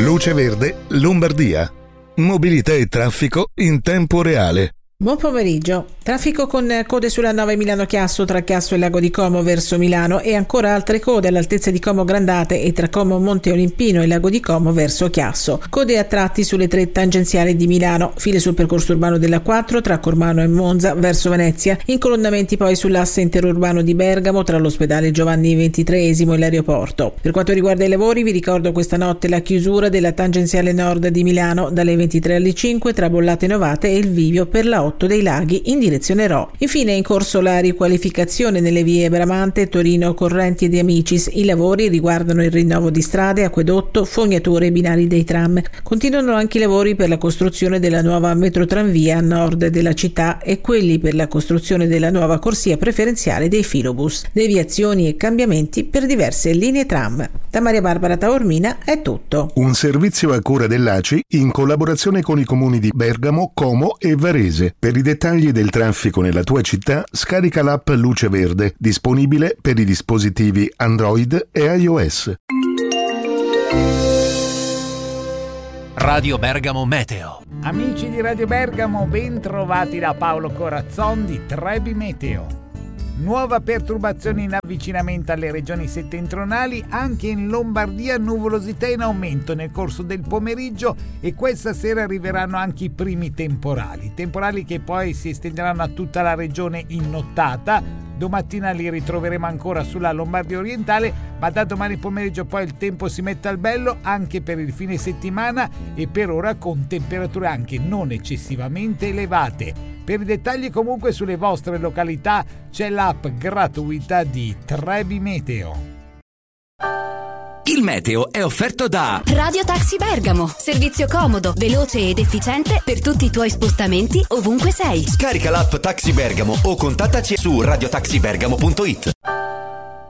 Luce Verde, Lombardia. Mobilità e traffico in tempo reale. Buon pomeriggio. Traffico con code sulla 9 Milano-Chiasso tra Chiasso e Lago di Como verso Milano e ancora altre code all'altezza di Como Grandate e tra Como Monte Olimpino e Lago di Como verso Chiasso. Code a tratti sulle 3 tangenziali di Milano, file sul percorso urbano della 4 tra Cormano e Monza verso Venezia, incolonnamenti poi sull'asse interurbano di Bergamo tra l'ospedale Giovanni XXIII e l'aeroporto. Per quanto riguarda i lavori, vi ricordo questa notte la chiusura della tangenziale nord di Milano dalle 23 alle 5 tra Bollate Novate e il Vivio per la 8 dei Laghi in direzione Rho. Infine è in corso la riqualificazione nelle vie Bramante, Torino, Correnti e di Amicis. I lavori riguardano il rinnovo di strade, acquedotto, fognature e binari dei tram. Continuano anche i lavori per la costruzione della nuova metrotranvia a nord della città e quelli per la costruzione della nuova corsia preferenziale dei filobus. Deviazioni e cambiamenti per diverse linee tram. Da Maria Barbara Taormina è tutto. Un servizio a cura dell'ACI in collaborazione con i comuni di Bergamo, Como e Varese. Per i dettagli del traffico nella tua città, scarica l'app Luce Verde, disponibile per i dispositivi Android e iOS. Radio Bergamo Meteo. Amici di Radio Bergamo, ben trovati da Paolo Corazzon di Trebi Meteo. Nuova perturbazione in avvicinamento alle regioni settentrionali, anche in Lombardia nuvolosità in aumento nel corso del pomeriggio e questa sera arriveranno anche i primi temporali che poi si estenderanno a tutta la regione in nottata. Domattina li ritroveremo ancora sulla Lombardia orientale, ma da domani pomeriggio poi il tempo si mette al bello anche per il fine settimana e per ora con temperature anche non eccessivamente elevate. Per i dettagli comunque sulle vostre località c'è l'app gratuita di Trebi Meteo. Il meteo è offerto da Radio Taxi Bergamo, servizio comodo, veloce ed efficiente per tutti i tuoi spostamenti ovunque sei. Scarica l'app Taxi Bergamo o contattaci su radiotaxibergamo.it.